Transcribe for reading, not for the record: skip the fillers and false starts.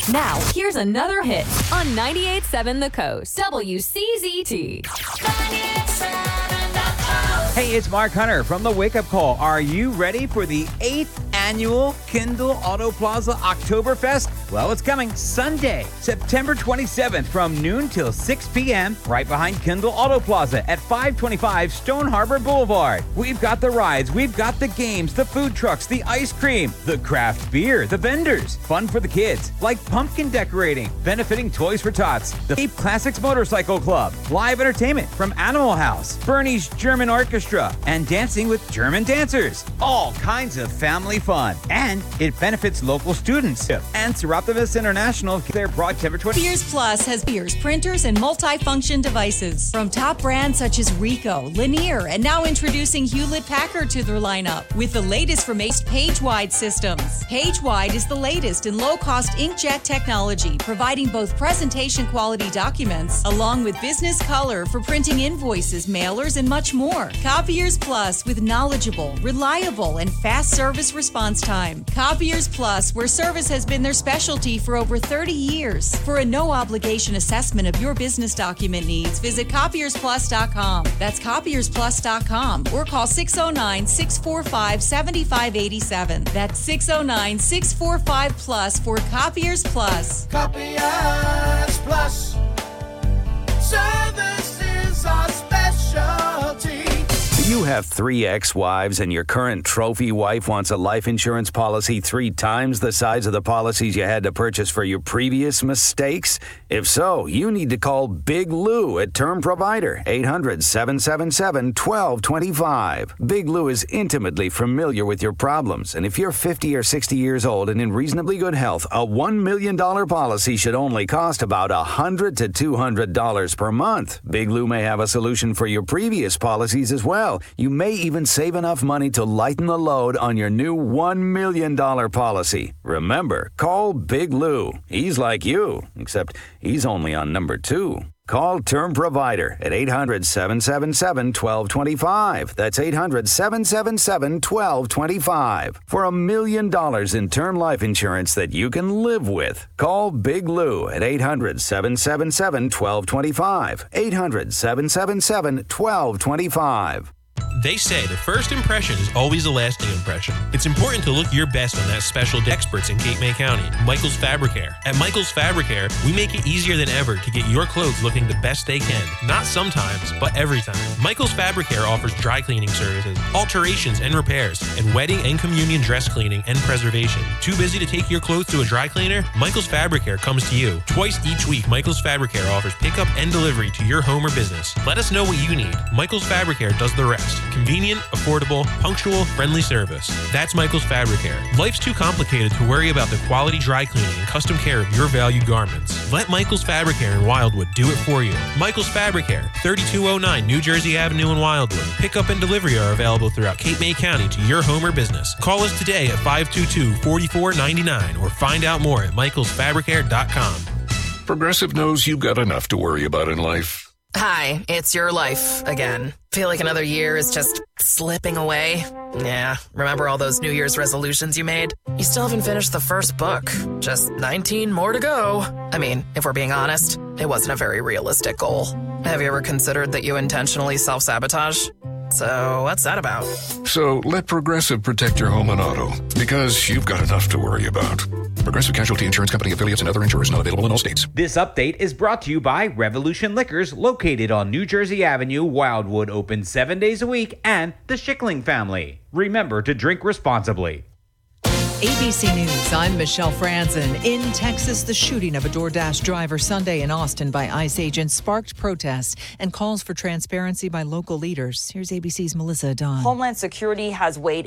Now, here's another hit on 98.7 The Coast. WCZT. 98.7 Hey, it's Mark Hunter from The Wake Up Call. Are you ready for the 8th annual Kindle Auto Plaza Oktoberfest? Well, it's coming Sunday, September 27th from noon till 6 p.m. right behind Kindle Auto Plaza at 525 Stone Harbor Boulevard. We've got the rides, we've got the games, the food trucks, the ice cream, the craft beer, the vendors, fun for the kids, like pumpkin decorating, benefiting Toys for Tots, the Ape Classics Motorcycle Club, live entertainment from Animal House, Bernie's German Orchestra, and dancing with German dancers. All kinds of family fun. And it benefits local students. And Seroptimus International, their broad temperature. Copiers Plus has Copiers printers and multi-function devices from top brands such as Ricoh, Lanier, and now introducing Hewlett-Packard to their lineup with the latest from PageWide systems. PageWide is the latest in low-cost inkjet technology, providing both presentation quality documents along with business color for printing invoices, mailers, and much more. Copiers Plus with knowledgeable, reliable, and fast service response time. Copiers Plus, where service has been their specialty for over 30 years. For a no-obligation assessment of your business document needs, visit copiersplus.com. That's copiersplus.com or call 609-645-7587. That's 609-645-PLUS for Copiers Plus. Copiers Plus. Service is our specialty. You have 3 ex-wives and your current trophy wife wants a life insurance policy 3 times the size of the policies you had to purchase for your previous mistakes? If so, you need to call Big Lou at Term Provider, 800-777-1225. Big Lou is intimately familiar with your problems, and if you're 50 or 60 years old and in reasonably good health, a $1 million policy should only cost about $100 to $200 per month. Big Lou may have a solution for your previous policies as well. You may even save enough money to lighten the load on your new $1 million policy. Remember, call Big Lou. He's like you, except he's only on number 2. Call Term Provider at 800-777-1225. That's 800-777-1225 for $1 million in term life insurance that you can live with. Call Big Lou at 800-777-1225. 800-777-1225. They say the first impression is always a lasting impression. It's important to look your best on that special day. Experts in Cape May County, Michael's Fabricare. At Michael's Fabricare, we make it easier than ever to get your clothes looking the best they can. Not sometimes, but every time. Michael's Fabricare offers dry cleaning services, alterations and repairs, and wedding and communion dress cleaning and preservation. Too busy to take your clothes to a dry cleaner? Michael's Fabricare comes to you. Twice each week, Michael's Fabricare offers pickup and delivery to your home or business. Let us know what you need. Michael's Fabricare does the rest. Convenient, affordable, punctual, friendly service. That's Michael's Fabricare. Life's too complicated to worry about the quality dry cleaning and custom care of your valued garments. Let Michael's Fabricare in Wildwood do it for you. Michael's Fabricare, 3209 New Jersey Avenue in Wildwood. Pickup and delivery are available throughout Cape May County to your home or business. Call us today at 522-4499 or find out more at michaelsfabricare.com. Progressive knows you've got enough to worry about in life. Hi, it's your life again. Feel like another year is just slipping away? Yeah, remember all those New Year's resolutions you made? You still haven't finished the first book. Just 19 more to go. I mean, if we're being honest, it wasn't a very realistic goal. Have you ever considered that you intentionally self-sabotage? So what's that about? So let Progressive protect your home and auto, because you've got enough to worry about. Progressive Casualty Insurance Company affiliates and other insurers not available in all states. This update is brought to you by Revolution Liquors, located on New Jersey Avenue, Wildwood, open 7 days a week, and the Schickling family. Remember to drink responsibly. ABC News, I'm Michelle Franzen. In Texas, the shooting of a DoorDash driver Sunday in Austin by ICE agents sparked protests and calls for transparency by local leaders. Here's ABC's Melissa Dunn. Homeland Security has weighed